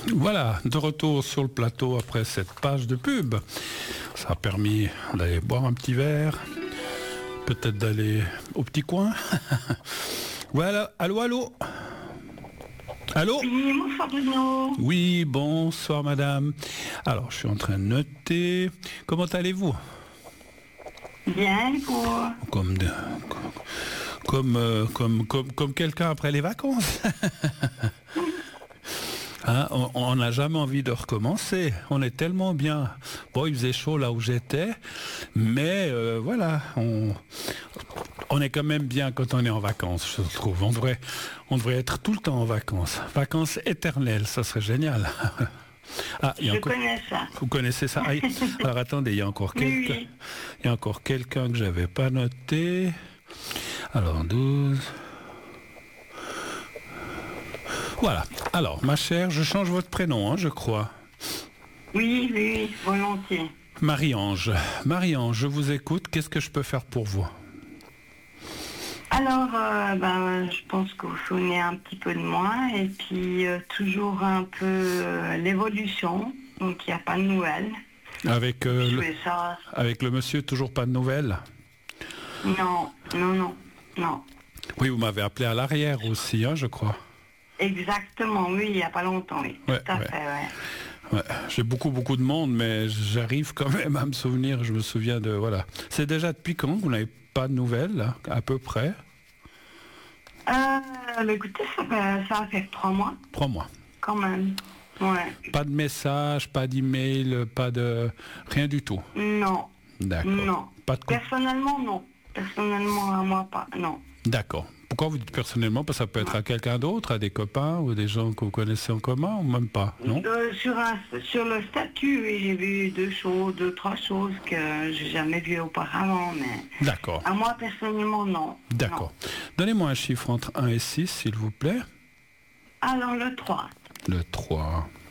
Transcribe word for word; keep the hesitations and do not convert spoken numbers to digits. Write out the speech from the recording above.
Voilà, de retour sur le plateau après cette page de pub. Ça a permis d'aller boire un petit verre, peut-être d'aller au petit coin. Voilà, allô, allô. Allô? Oui, bonsoir Bruno. Oui, bonsoir madame. Alors, je suis en train de noter. Comment allez-vous? Bien, quoi. Comme, de, comme, euh, comme, comme, comme quelqu'un après les vacances. Hein, on n'a jamais envie de recommencer. On est tellement bien. Bon, il faisait chaud là où j'étais, mais euh, voilà, on, on est quand même bien quand on est en vacances, je trouve. On devrait, on devrait être tout le temps en vacances. Vacances éternelles, ça serait génial. Ah, il y a Je encore... connais ça. Vous connaissez ça? Ah, alors attendez, il y a encore quelqu'un. Oui, oui. Il y a encore quelqu'un que j'avais pas noté. Alors douze. Voilà. Alors, ma chère, je change votre prénom, hein, je crois. Oui, oui, oui, volontiers. Marie-Ange. Marie-Ange, je vous écoute. Qu'est-ce que je peux faire pour vous? Alors, euh, ben, je pense que vous vous souvenez un petit peu de moi, et puis euh, toujours un peu euh, l'évolution, donc il n'y a pas de nouvelles. Avec, euh, Je le, fais ça. avec le monsieur, toujours pas de nouvelles? Non, non, non, non. Oui, vous m'avez appelé à l'arrière aussi, hein, je crois. Exactement, oui, il n'y a pas longtemps, oui. Ouais, Tout à ouais. fait, ouais. Ouais, j'ai beaucoup, beaucoup de monde, mais j'arrive quand même à me souvenir. Je me souviens de... Voilà. C'est déjà depuis quand que vous n'avez pas de nouvelles, là, à peu près? Euh, bah, écoutez, ça, va- ça va faire trois mois, Trois mois. quand même. Ouais. Pas de message, pas d'email, pas de... Rien du tout. Non, D'accord. non. Pas de coup. Personnellement, non. Personnellement, à moi, pas. Non. D'accord. Pourquoi vous dites personnellement? Parce que ça peut être à quelqu'un d'autre, à des copains ou des gens que vous connaissez en commun, ou même pas, non? Euh, sur, un, sur le statut, oui, j'ai vu deux choses, deux, trois choses que j'ai jamais vues auparavant, mais D'accord. à moi, personnellement, non. D'accord. Donnez-moi un chiffre entre un et six, s'il vous plaît. Non. Alors, le trois. Le trois.